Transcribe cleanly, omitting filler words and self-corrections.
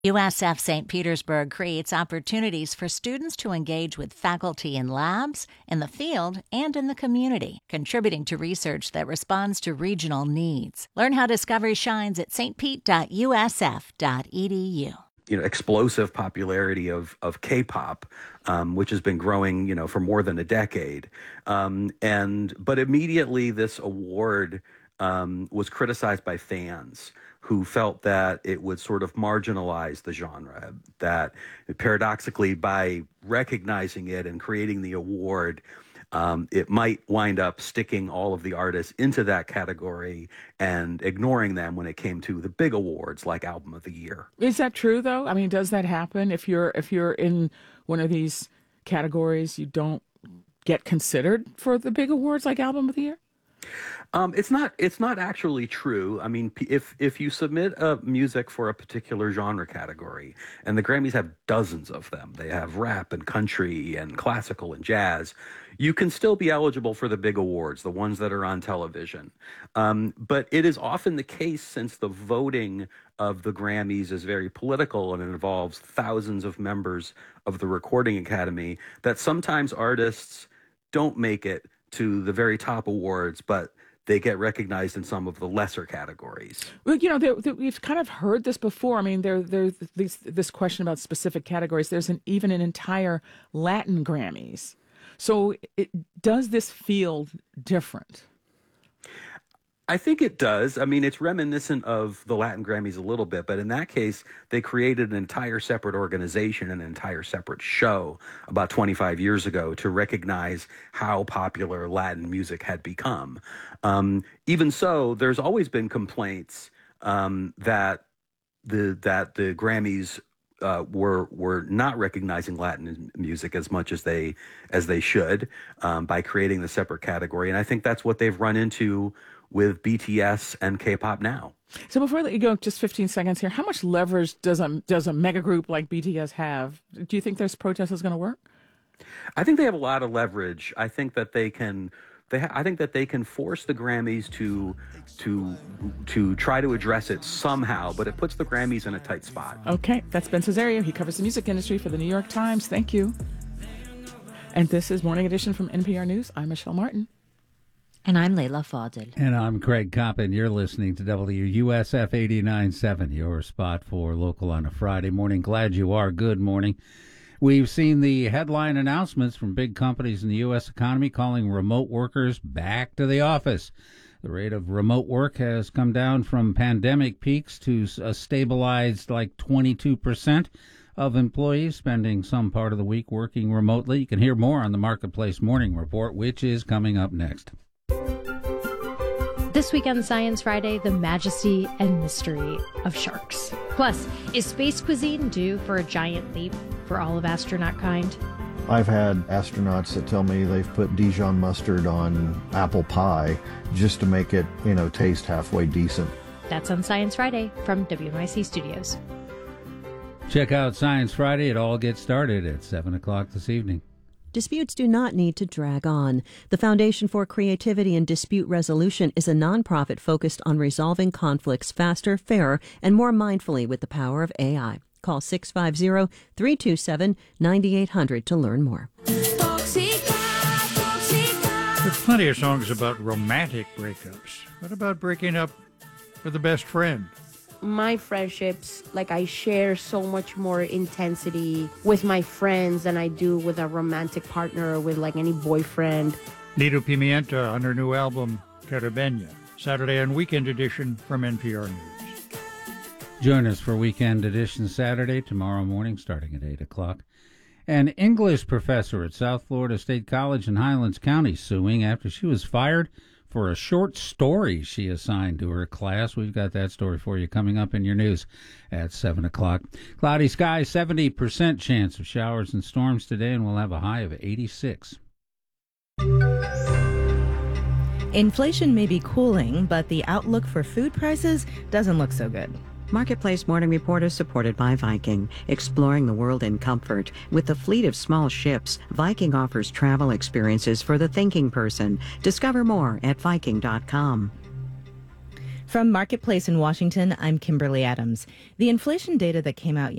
USF St. Petersburg creates opportunities for students to engage with faculty in labs, in the field, and in the community, contributing to research that responds to regional needs. Learn how Discovery shines at stpete.usf.edu. Explosive popularity of K-pop, which has been growing, for more than a decade. But immediately this award was criticized by fans who felt that it would sort of marginalize the genre, that paradoxically, by recognizing it and creating the award, it might wind up sticking all of the artists into that category and ignoring them when it came to the big awards like Album of the Year. Is that true, though? I mean, does that happen? If you're in one of these categories, you don't get considered for the big awards like Album of the Year? It's not actually true. I mean, if you submit music for a particular genre category, and the Grammys have dozens of them, they have rap and country and classical and jazz, you can still be eligible for the big awards, the ones that are on television. But it is often the case, since the voting of the Grammys is very political and it involves thousands of members of the Recording Academy, that sometimes artists don't make it to the very top awards, but they get recognized in some of the lesser categories. Well, we've kind of heard this before. I mean, there's this question about specific categories. There's even an entire Latin Grammys. So does this feel different? I think it does. I mean, it's reminiscent of the Latin Grammys a little bit, but in that case, they created an entire separate organization, an entire separate show about 25 years ago to recognize how popular Latin music had become. Even so, there's always been complaints that the Grammys were not recognizing Latin music as much as they should by creating the separate category, and I think that's what they've run into with BTS and K-pop now. So before I let you go, just 15 seconds here, how much leverage does a mega group like BTS have? Do you think this protest is going to work? I think they have a lot of leverage. I think that they can. I think that they can force the Grammys to try to address it somehow, but it puts the Grammys in a tight spot. Okay, that's Ben Cesario. He covers the music industry for the New York Times. Thank you. And this is Morning Edition from NPR News. I'm Michelle Martin. And I'm Leila Fadel. And I'm Craig Coppin. You're listening to WUSF 89.7, your spot for local on a Friday morning. Glad you are. Good morning. We've seen the headline announcements from big companies in the U.S. economy calling remote workers back to the office. The rate of remote work has come down from pandemic peaks to a stabilized like 22% of employees spending some part of the week working remotely. You can hear more on the Marketplace Morning Report, which is coming up next. This week on Science Friday, the majesty and mystery of sharks. Plus, is space cuisine due for a giant leap for all of astronaut kind? I've had astronauts that tell me they've put Dijon mustard on apple pie just to make it, taste halfway decent. That's on Science Friday from WNYC Studios. Check out Science Friday. It all gets started at 7 o'clock this evening. Disputes do not need to drag on. The Foundation for Creativity and Dispute Resolution is a nonprofit focused on resolving conflicts faster, fairer, and more mindfully with the power of AI. Call 650-327-9800 to learn more. There's plenty of songs about romantic breakups. What about breaking up with a best friend? My friendships, I share so much more intensity with my friends than I do with a romantic partner or with any boyfriend. Lido Pimienta on her new album, Carabenia, Saturday and Weekend Edition from NPR News. Join us for Weekend Edition Saturday, tomorrow morning, starting at 8 o'clock. An English professor at South Florida State College in Highlands County suing after she was fired for a short story she assigned to her class. We've got that story for you coming up in your news at 7 o'clock. Cloudy skies, 70% chance of showers and storms today, and we'll have a high of 86. Inflation may be cooling, but the outlook for food prices doesn't look so good. Marketplace Morning Report is supported by Viking, exploring the world in comfort. With a fleet of small ships, Viking offers travel experiences for the thinking person. Discover more at Viking.com. From Marketplace in Washington, I'm Kimberly Adams. The inflation data that came out